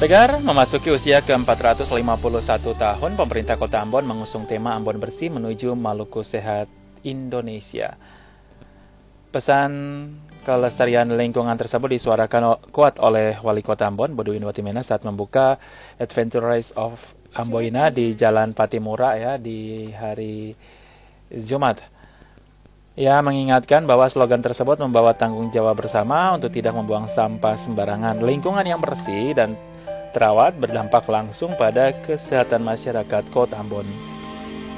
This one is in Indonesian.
Tegar memasuki usia ke-451 tahun, pemerintah Kota Ambon mengusung tema Ambon Bersih menuju Maluku Sehat Indonesia. Pesan kelestarian lingkungan tersebut disuarakan kuat oleh Wali Kota Ambon, Bodo Watimena, saat membuka Adventure Race of Amboina di Jalan Patimura di hari Jumat. Ia mengingatkan bahwa slogan tersebut membawa tanggung jawab bersama untuk tidak membuang sampah sembarangan. Lingkungan yang bersih dan terawat berdampak langsung pada kesehatan masyarakat Kota Ambon.